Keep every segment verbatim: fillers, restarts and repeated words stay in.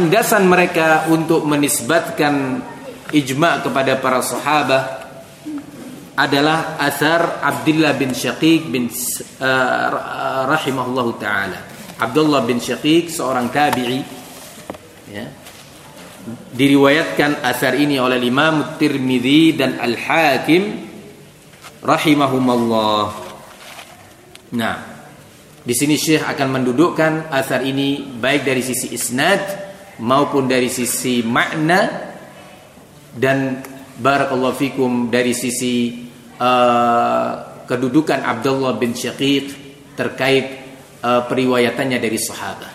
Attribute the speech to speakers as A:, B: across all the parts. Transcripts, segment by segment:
A: landasan mereka untuk menisbatkan ijma' kepada para sahabat adalah athar Abdullah bin Syaqiq bin uh, rahimahullahu taala. Abdullah bin Syaqiq seorang tabi'i, ya. Diriwayatkan athar ini oleh Imam Tirmidzi dan Al-Hakim rahimahumallah. Nah, di sini Syekh akan mendudukkan athar ini baik dari sisi isnad maupun dari sisi makna, dan barakallahu fikum dari sisi uh, kedudukan Abdullah bin Syaqiq terkait uh, periwayatannya dari sahabat.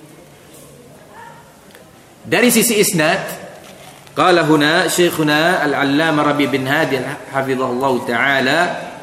A: Dari sisi isnad, qala huna Syekhuna Al-Allamah Rabi bin Hadi hafizahullah taala,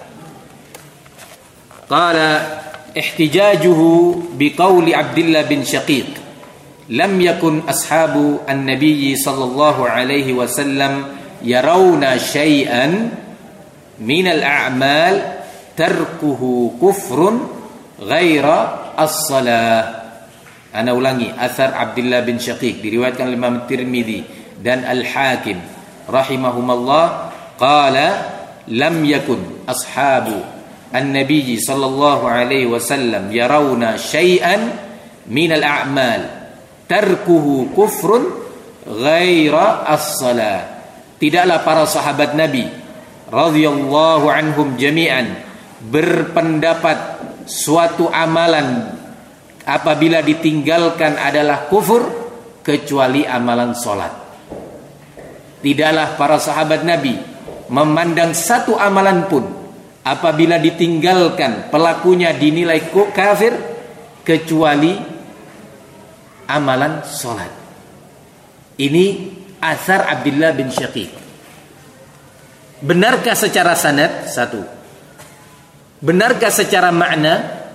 A: qala ihtijajuhu biqauli Abdullah bin Syaqiq lam yakun ashabu an-nabiy sallallahu alaihi wasallam yarawna syai'an min al-a'mal tarkuhu kufrun ghaira as-salah. Ana ulangi, athar Abdullah bin Syaqiq diriwayatkan oleh Imam Tirmidzi dan Al-Hakim rahimahumallah, qala lam yakun ashabu an-nabiy sallallahu alaihi wasallam yarawna syai'an min al-a'mal tarkuhu kufrun ghaira as-salah. Tidaklah para sahabat Nabi radhiyallahu anhum jami'an berpendapat suatu amalan apabila ditinggalkan adalah kufur kecuali amalan salat. Tidaklah para sahabat Nabi memandang satu amalan pun apabila ditinggalkan pelakunya dinilai kafir kecuali amalan salat. Ini athar Abdullah bin Syaqiq. Benarkah secara sanad? Satu. Benarkah secara makna?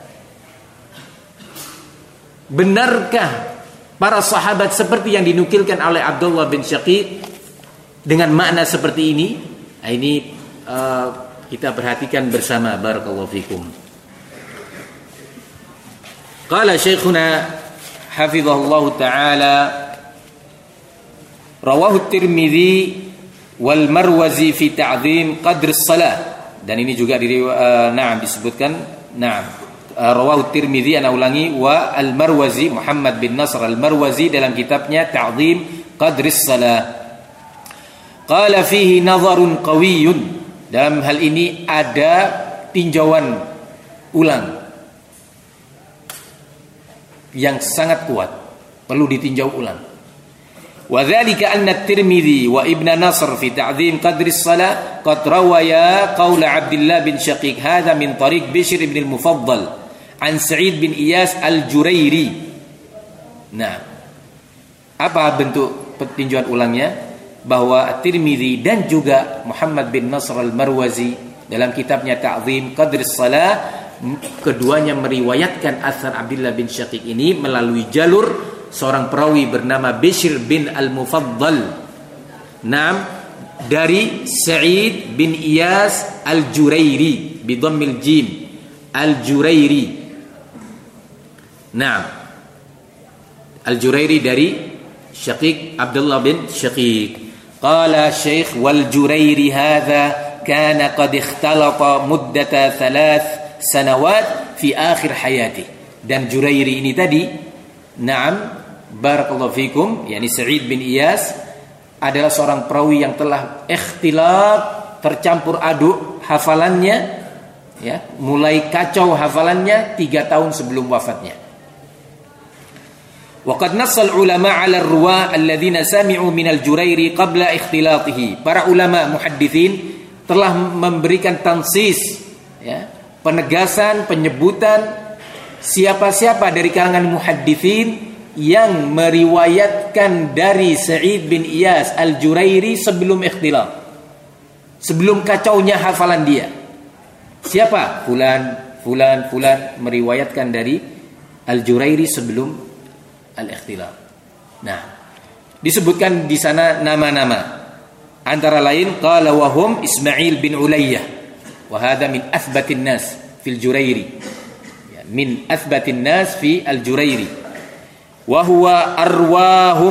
A: Benarkah para sahabat seperti yang dinukilkan oleh Abdullah bin Syaqiq dengan makna seperti ini? Nah, ini uh, kita perhatikan bersama, barakallahu fikum. Qala Syekhuna hafizahullah taala, rawahu Tirmidzi wal Marwazi fi ta'zim qadr as-salah. Dan ini juga di uh, na'am disebutkan, na'am rawahu Tirmidzi, ana ulangi, wa Al-Marwazi, Muhammad bin Nasr Al-Marwazi dalam kitabnya Ta'zim Qadris Salah. Qala fihi nazarun qawiyyun, dalam hal ini ada tinjauan ulang yang sangat kuat, perlu ditinjau ulang. Wa dzalika anna At-Tirmidzi wa Ibn Nasr fi Ta'zim Qadris Salah qad rawaya qaula Abdullah bin Syaqiq hadha min tariq Bishr ibn al-Mufaddal an Sa'id bin Iyas al-Jurairi. Nah, apa bentuk petinjauan ulangnya? Bahwa At-Tirmidzi dan juga Muhammad bin Nasr al-Marwazi dalam kitabnya Ta'zim Qadris Salah, keduanya meriwayatkan athar Abdullah bin Syaqiq ini melalui jalur seorang perawi bernama Bishr bin al-Mufaddal. Naam, dari Sa'id bin Iyas al-Jurairi bi dhammil jim, al-Jurairi. Naam, Al-Jurairi dari Syaqiq, Abdullah bin Syaqiq. Qala Syekh wal Jurairi hadha kana qad ikhtalata muddata thalath sanawat fi akhir hayati. Dan Jurairi ini tadi, na'am, barakallahu fikum, yakni Sa'id bin Iyas adalah seorang perawi yang telah ikhtilat, tercampur aduk hafalannya, ya, mulai kacau hafalannya tiga tahun sebelum wafatnya. Waqad nassal ulama 'ala ar-ruwa alladhina sami'u min al-Jurairi qabla ikhtilatihi. Para ulama muhadditsin telah memberikan tansis, ya, penegasan, penyebutan siapa-siapa dari kalangan muhadditsin yang meriwayatkan dari Sa'id bin Iyas al-Jurairi sebelum ikhtilat, sebelum kacaunya hafalan dia. Siapa? Fulan, fulan, fulan meriwayatkan dari al-Jurairi sebelum al-ikhtilaf. Nah, disebutkan di sana nama-nama. Antara lain qala wa hum Ismail bin Ulayyah, wa hadha min athbatin nas fil Jurairi. Ya, min athbatin nas fi al-Jurairi. Wa huwa arwahum